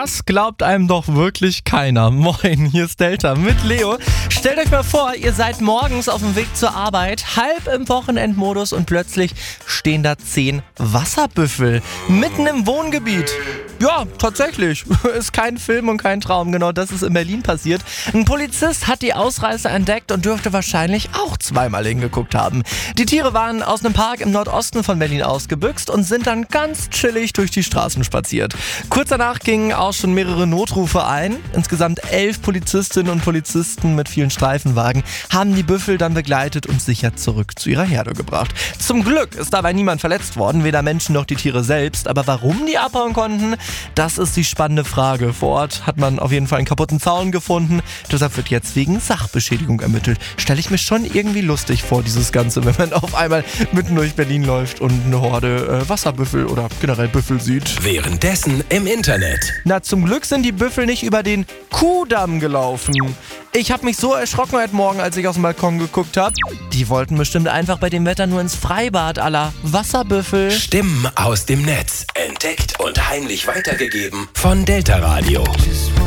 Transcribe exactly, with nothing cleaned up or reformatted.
Das glaubt einem doch wirklich keiner. Moin, hier ist Delta mit Leo. Stellt euch mal vor, ihr seid morgens auf dem Weg zur Arbeit, halb im Wochenendmodus und plötzlich stehen da zehn Wasserbüffel mitten im Wohngebiet. Ja, tatsächlich. Ist kein Film und kein Traum. Genau das ist in Berlin passiert. Ein Polizist hat die Ausreißer entdeckt und dürfte wahrscheinlich auch zweimal hingeguckt haben. Die Tiere waren aus einem Park im Nordosten von Berlin ausgebüxt und sind dann ganz chillig durch die Straßen spaziert. Kurz danach gingen auch schon mehrere Notrufe ein. Insgesamt elf Polizistinnen und Polizisten mit vielen Streifenwagen haben die Büffel dann begleitet und sicher zurück zu ihrer Herde gebracht. Zum Glück ist dabei niemand verletzt worden, weder Menschen noch die Tiere selbst. Aber warum die abhauen konnten, das ist die spannende Frage. Vor Ort hat man auf jeden Fall einen kaputten Zaun gefunden. Deshalb wird jetzt wegen Sachbeschädigung ermittelt. Stelle ich mir schon irgendwie lustig vor, dieses Ganze, wenn man auf einmal mitten durch Berlin läuft und eine Horde äh, Wasserbüffel oder generell Büffel sieht. Währenddessen im Internet. Na, zum Glück sind die Büffel nicht über den Kuhdamm gelaufen. Ich habe mich so erschrocken heute Morgen, als ich aus dem Balkon geguckt habe. Die wollten bestimmt einfach bei dem Wetter nur ins Freibad à la Wasserbüffel. Stimmen aus dem Netz. Entdeckt und heimlich weitergegeben von Delta Radio.